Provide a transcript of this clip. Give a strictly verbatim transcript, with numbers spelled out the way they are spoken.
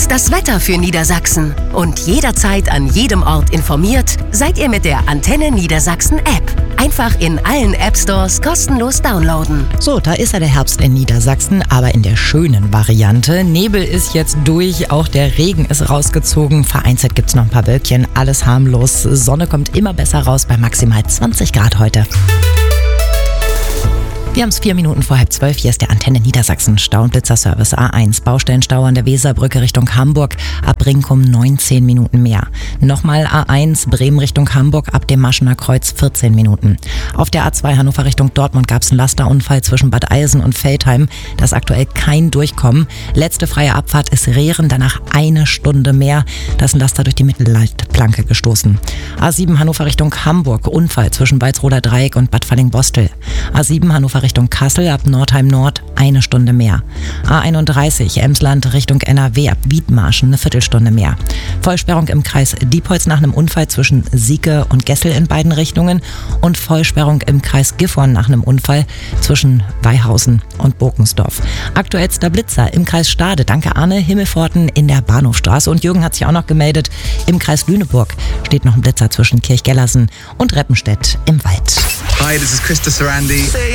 Jetzt das Wetter für Niedersachsen. Und jederzeit an jedem Ort informiert seid ihr mit der Antenne Niedersachsen App. Einfach in allen App Stores kostenlos downloaden. So, da ist ja der Herbst in Niedersachsen, aber in der schönen Variante. Nebel ist jetzt durch, auch der Regen ist rausgezogen. Vereinzelt gibt es noch ein paar Wölkchen, alles harmlos. Sonne kommt immer besser raus bei maximal zwanzig Grad heute. Wir haben es vier Minuten vor halb zwölf. Hier ist der Antenne Niedersachsen Stau- und Blitzerservice A eins. Baustellenstau an der Weserbrücke Richtung Hamburg. Ab Brinkum neunzehn Minuten mehr. Nochmal A eins Bremen Richtung Hamburg ab dem Maschener Kreuz vierzehn Minuten. Auf der A zwei Hannover Richtung Dortmund gab es einen Lasterunfall zwischen Bad Eilsen und Veltheim. Da ist aktuell kein Durchkommen. Letzte freie Abfahrt ist Rehren, danach eine Stunde mehr. Da ist ein Laster durch die Mittelleitplanke gestoßen. A sieben Hannover Richtung Hamburg. Unfall zwischen Walsroder Dreieck und Bad Falling-Bostel. A sieben Hannover Richtung Kassel ab Nordheim Nord eine Stunde mehr. A einunddreißig Emsland Richtung N R W ab Wiedmarschen eine Viertelstunde mehr. Vollsperrung im Kreis Diepholz nach einem Unfall zwischen Sieke und Gessel in beiden Richtungen und Vollsperrung im Kreis Gifhorn nach einem Unfall zwischen Weihausen und Burkensdorf. Aktuellster Blitzer im Kreis Stade. Danke Arne. Himmelpforten in der Bahnhofstraße. Und Jürgen hat sich auch noch gemeldet. Im Kreis Lüneburg steht noch ein Blitzer zwischen Kirchgellersen und Reppenstedt im Wald. Hi, this is Krista Sarandi.